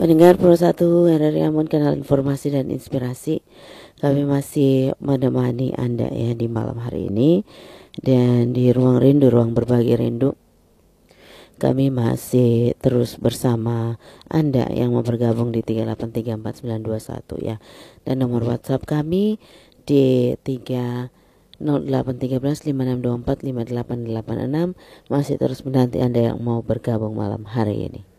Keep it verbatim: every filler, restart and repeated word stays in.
Pendengar Pro satu R R I Ambon, kanal informasi dan inspirasi. Kami masih menemani Anda ya di malam hari ini. Dan di ruang rindu, ruang berbagi rindu, kami masih terus bersama Anda yang mau bergabung di tiga delapan tiga empat sembilan dua satu ya. Dan nomor WhatsApp kami di tiga nol delapan tiga belas lima enam dua empat lima delapan delapan enam masih terus menanti Anda yang mau bergabung malam hari ini.